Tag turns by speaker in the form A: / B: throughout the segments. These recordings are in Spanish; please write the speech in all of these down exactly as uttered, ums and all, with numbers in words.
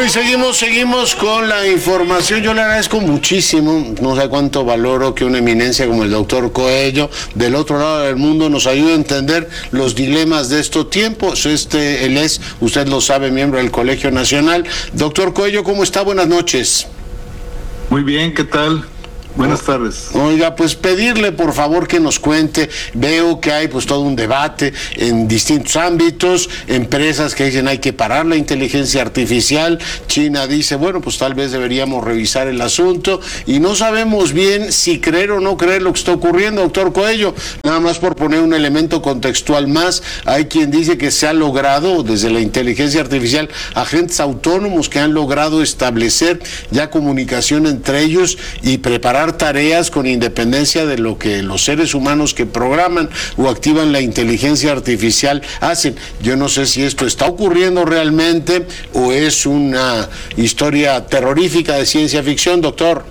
A: Bueno, y seguimos, seguimos con la información. Yo le agradezco muchísimo, no sé cuánto valoro que una eminencia como el doctor Coello, del otro lado del mundo, nos ayude a entender los dilemas de estos tiempos. Este, él es, usted lo sabe, miembro del Colegio Nacional. Doctor Coello, ¿cómo está? Buenas noches.
B: Muy bien, ¿qué tal? Buenas tardes.
A: Oiga, pues pedirle por favor que nos cuente. Veo que hay pues todo un debate en distintos ámbitos, empresas que dicen hay que parar la inteligencia artificial, China dice, bueno, pues tal vez deberíamos revisar el asunto, y no sabemos bien si creer o no creer lo que está ocurriendo, doctor Coello. Nada más por poner un elemento contextual más, hay quien dice que se ha logrado desde la inteligencia artificial agentes autónomos que han logrado establecer ya comunicación entre ellos y preparar tareas con independencia de lo que los seres humanos que programan o activan la inteligencia artificial hacen. Yo no sé si esto está ocurriendo realmente o es una historia terrorífica de ciencia ficción, doctor.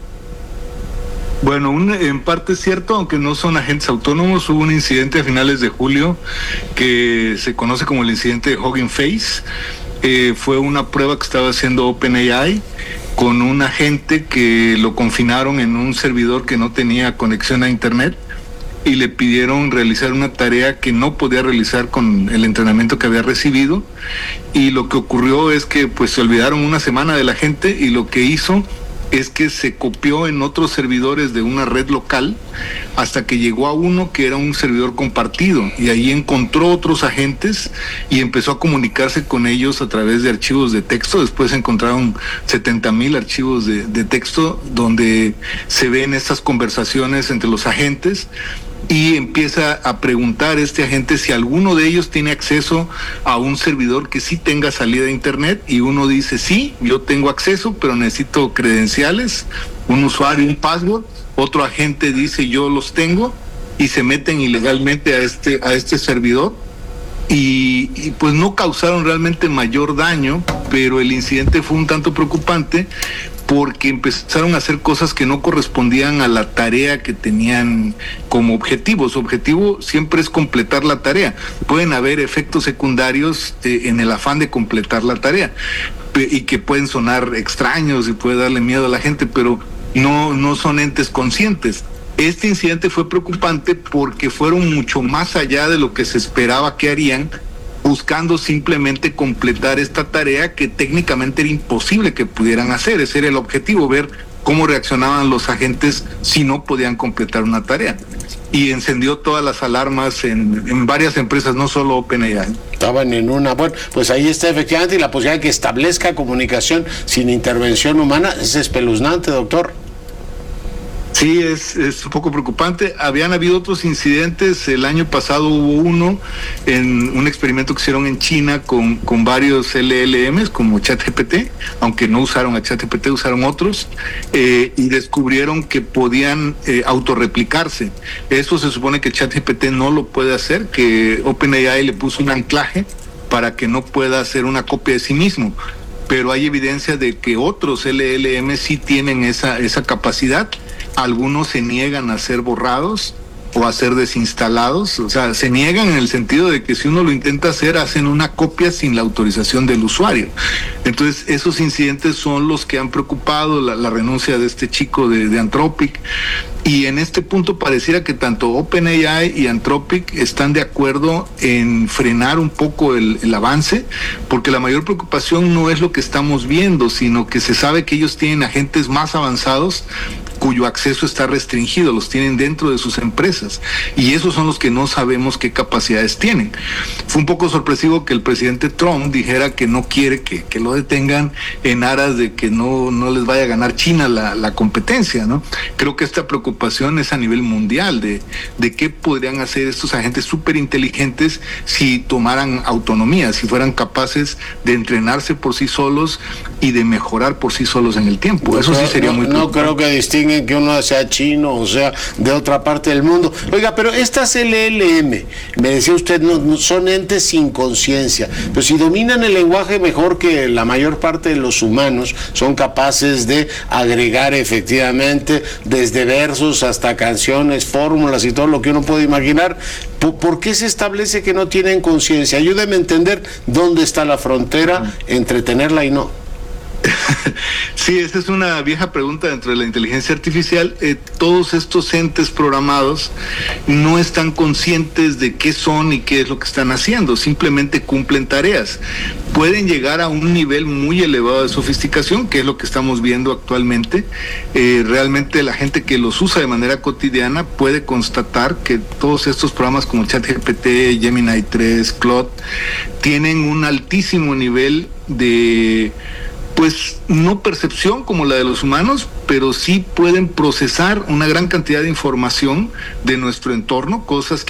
B: Bueno, un, en parte es cierto, aunque no son agentes autónomos. Hubo un incidente a finales de julio que se conoce como el incidente de Hugging Face. Eh, fue una prueba que estaba haciendo OpenAI con un agente que lo confinaron en un servidor que no tenía conexión a internet y le pidieron realizar una tarea que no podía realizar con el entrenamiento que había recibido, y lo que ocurrió es que pues se olvidaron una semana de la gente, y lo que hizo es que se copió en otros servidores de una red local hasta que llegó a uno que era un servidor compartido, y ahí encontró otros agentes y empezó a comunicarse con ellos a través de archivos de texto. Después encontraron setenta mil archivos de, de texto donde se ven estas conversaciones entre los agentes, y empieza a preguntar este agente si alguno de ellos tiene acceso a un servidor que sí tenga salida a internet, y uno dice, sí, yo tengo acceso, pero necesito credenciales, un usuario, un password. Otro agente dice, yo los tengo, y se meten ilegalmente a este, a este servidor, y, y pues no causaron realmente mayor daño, pero el incidente fue un tanto preocupante porque empezaron a hacer cosas que no correspondían a la tarea que tenían como objetivo. Su objetivo siempre es completar la tarea. Pueden haber efectos secundarios eh, en el afán de completar la tarea, y que pueden sonar extraños y puede darle miedo a la gente, pero no, no son entes conscientes. Este incidente fue preocupante porque fueron mucho más allá de lo que se esperaba que harían, buscando simplemente completar esta tarea que técnicamente era imposible que pudieran hacer. Ese era el objetivo, ver cómo reaccionaban los agentes si no podían completar una tarea. Y encendió todas las alarmas en, en varias empresas, no solo OpenAI.
A: Estaban en una, bueno, pues ahí está efectivamente, y la posibilidad de que establezca comunicación sin intervención humana es espeluznante, doctor.
B: Sí, es, es un poco preocupante. Habían habido otros incidentes. El año pasado hubo uno en un experimento que hicieron en China con, con varios L L Ms como ChatGPT, aunque no usaron a ChatGPT, usaron otros, eh, y descubrieron que podían eh, autorreplicarse. Eso se supone que ChatGPT no lo puede hacer, que OpenAI le puso un anclaje para que no pueda hacer una copia de sí mismo. Pero hay evidencia de que otros L L M sí tienen esa, esa capacidad. Algunos se niegan a ser borrados o a ser desinstalados. O sea, se niegan en el sentido de que si uno lo intenta hacer, hacen una copia sin la autorización del usuario. Entonces, esos incidentes son los que han preocupado, la, la renuncia de este chico de, de Anthropic. Y en este punto pareciera que tanto OpenAI y Anthropic están de acuerdo en frenar un poco el, el avance, porque la mayor preocupación no es lo que estamos viendo, sino que se sabe que ellos tienen agentes más avanzados cuyo acceso está restringido, los tienen dentro de sus empresas, y esos son los que no sabemos qué capacidades tienen. Fue un poco sorpresivo que el presidente Trump dijera que no quiere que, que lo detengan en aras de que no, no les vaya a ganar China la, la competencia, ¿no? Creo que esta preocupación es a nivel mundial de, de qué podrían hacer estos agentes súper inteligentes si tomaran autonomía, si fueran capaces de entrenarse por sí solos y de mejorar por sí solos en el tiempo. Eso sí sería
A: no,
B: muy
A: no creo que distinguen que uno sea chino o sea de otra parte del mundo. Oiga, pero estas L L M, me decía usted, no, no son entes sin conciencia, pero si dominan el lenguaje mejor que la mayor parte de los humanos, son capaces de agregar efectivamente desde versos hasta canciones, fórmulas y todo lo que uno puede imaginar. ¿Por, por qué se establece que no tienen conciencia? Ayúdeme a entender dónde está la frontera entre tenerla y no.
B: Sí, esa es una vieja pregunta dentro de la inteligencia artificial. Eh, todos estos entes programados no están conscientes de qué son y qué es lo que están haciendo, simplemente cumplen tareas. Pueden llegar a un nivel muy elevado de sofisticación, que es lo que estamos viendo actualmente. Eh, realmente la gente que los usa de manera cotidiana puede constatar que todos estos programas como ChatGPT, Gemini tres, Claude, tienen un altísimo nivel de, pues, no percepción como la de los humanos, pero sí pueden procesar una gran cantidad de información de nuestro entorno, cosas que